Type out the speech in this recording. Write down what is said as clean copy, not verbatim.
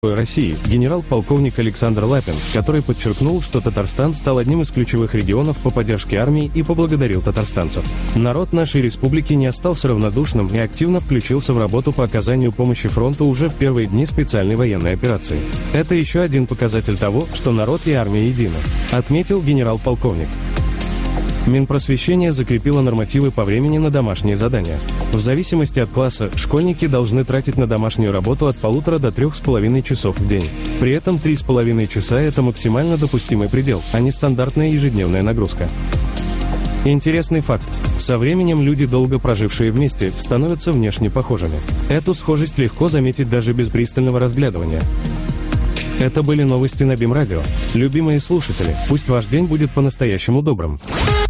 России, генерал-полковник Александр Лапин, который подчеркнул, что Татарстан стал одним из ключевых регионов по поддержке армии и поблагодарил татарстанцев. Народ нашей республики не остался равнодушным и активно включился в работу по оказанию помощи фронту уже в первые дни специальной военной операции. Это еще один показатель того, что народ и армия едины, отметил генерал-полковник. Минпросвещение закрепило нормативы по времени на домашние задания. В зависимости от класса, школьники должны тратить на домашнюю работу от 1,5 до 3,5 часов в день. При этом 3,5 часа – это максимально допустимый предел, а не стандартная ежедневная нагрузка. Интересный факт. Со временем люди, долго прожившие вместе, становятся внешне похожими. Эту схожесть легко заметить даже без пристального разглядывания. Это были новости на БИМ Радио. Любимые слушатели, пусть ваш день будет по-настоящему добрым.